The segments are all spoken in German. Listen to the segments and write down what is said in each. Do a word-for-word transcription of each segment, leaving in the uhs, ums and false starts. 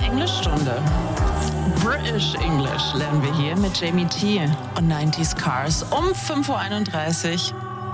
Englischstunde. British English lernen wir hier mit Jamie T. und neunzig Cars um fünf Uhr einunddreißig.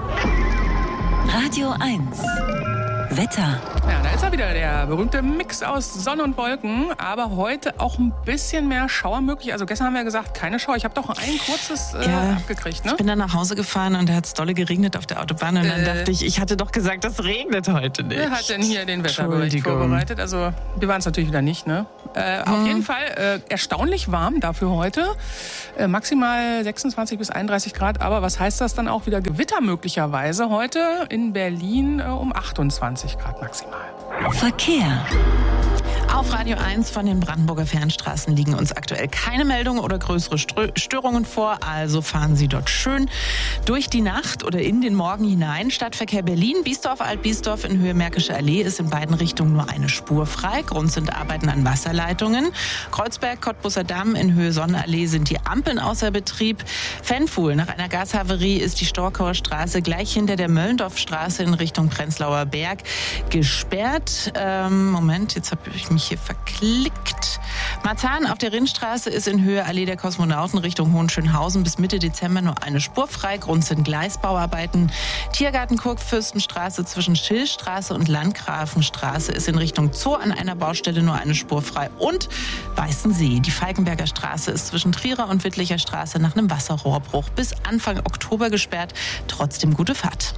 Radio eins. Wetter. Ja, da ist er wieder, der berühmte Mix aus Sonne und Wolken, aber heute auch ein bisschen mehr Schauer möglich. Also gestern haben wir gesagt, keine Schauer. Ich habe doch ein kurzes äh, ja, abgekriegt, ne? Ich bin dann nach Hause gefahren und da hat es dolle geregnet auf der Autobahn und dann Äh. dachte ich, ich hatte doch gesagt, das regnet heute nicht. Wer hat denn hier den Wetterbericht Entschuldigung. vorbereitet? Also wir waren es natürlich wieder nicht, ne? Äh, Mhm. Auf jeden Fall äh, erstaunlich warm dafür heute. Äh, maximal sechsundzwanzig bis einunddreißig Grad. Aber was heißt das dann auch wieder? Gewitter möglicherweise heute in Berlin äh, um achtundzwanzig Grad maximal. Verkehr. Auf Radio eins von den Brandenburger Fernstraßen liegen uns aktuell keine Meldungen oder größere Strö- Störungen vor. Also fahren Sie dort schön durch die Nacht oder in den Morgen hinein. Stadtverkehr Berlin, Biesdorf, Alt-Biesdorf in Höhe Märkische Allee ist in beiden Richtungen nur eine Spur frei. Grund sind Arbeiten an Wasserleitungen. Kreuzberg, Cottbusser Damm in Höhe Sonnenallee sind die Ampeln außer Betrieb. Fenfuhl, nach einer Gashaverie ist die Storkauer Straße gleich hinter der Möllendorfstraße in Richtung Prenzlauer Berg gesperrt. Ähm, Moment, jetzt habe ich mich hier verklickt. Marzahn auf der Rinnstraße ist in Höhe Allee der Kosmonauten Richtung Hohenschönhausen bis Mitte Dezember nur eine Spur frei. Grund sind Gleisbauarbeiten. Tiergarten Kurfürstenstraße zwischen Schillstraße und Landgrafenstraße ist in Richtung Zoo an einer Baustelle nur eine Spur frei. Und Weißensee, die Falkenberger Straße ist zwischen Trierer und Wittlicher Straße nach einem Wasserrohrbruch bis Anfang Oktober gesperrt. Trotzdem gute Fahrt.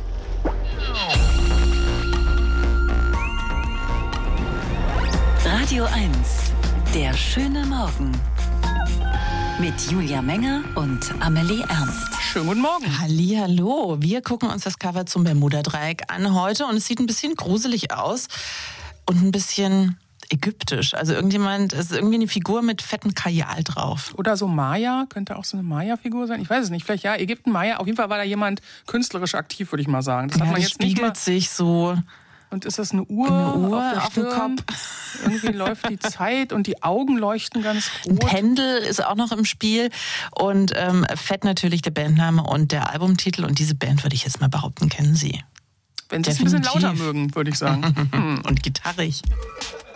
Radio eins. Der schöne Morgen. Mit Julia Menger und Amelie Ernst. Schönen guten Morgen. Hallihallo, wir gucken uns das Cover zum Bermuda-Dreieck an heute und es sieht ein bisschen gruselig aus und ein bisschen ägyptisch. Also irgendjemand, es ist irgendwie eine Figur mit fetten Kajal drauf. Oder so Maya, könnte auch so eine Maya-Figur sein. Ich weiß es nicht, vielleicht ja, Ägypten, Maya. Auf jeden Fall war da jemand künstlerisch aktiv, würde ich mal sagen. Das Ja, hat man das jetzt nicht spiegelt mal. sich so. Und ist das eine Uhr, Eine Uhr auf, der auf dem Stirn? Kopf. Irgendwie läuft die Zeit und die Augen leuchten ganz Ein rot. Pendel ist auch noch im Spiel und ähm, Fett natürlich der Bandname und der Albumtitel. Und diese Band, würde ich jetzt mal behaupten, kennen Sie. Wenn Sie es ein bisschen Definitiv. lauter mögen, würde ich sagen. Und gitarrig.